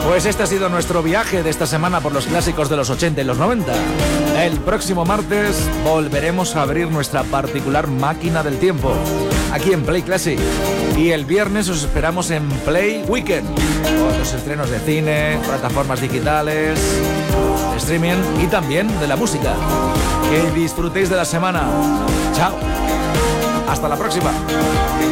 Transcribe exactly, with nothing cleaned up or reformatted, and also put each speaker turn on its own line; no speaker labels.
Pues este ha sido nuestro viaje de esta semana por los clásicos de los ochenta y los noventa. El próximo martes volveremos a abrir nuestra particular máquina del tiempo, aquí en Play Classic. Y el viernes os esperamos en Play Weekend, con los estrenos de cine, plataformas digitales, de streaming y también de la música. Que disfrutéis de la semana. Chao. Hasta la próxima.